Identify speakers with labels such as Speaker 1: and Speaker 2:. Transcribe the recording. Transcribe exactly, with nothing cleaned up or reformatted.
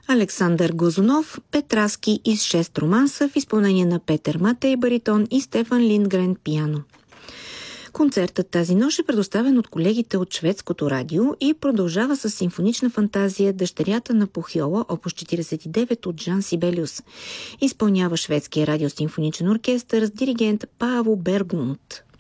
Speaker 1: Александър Глазунов, Петраски из шест романса в изпълнение на Петър Матей баритон и Стефан Линдгрен пиано. Концертът тази нощ е предоставен от колегите от Шведското радио и продължава с симфонична фантазия "Дъщерята на Похиола", опус четиридесет и девет от Жан Сибелиус. Изпълнява Шведския радиосимфоничен оркестър с диригент Пааво Берглунд.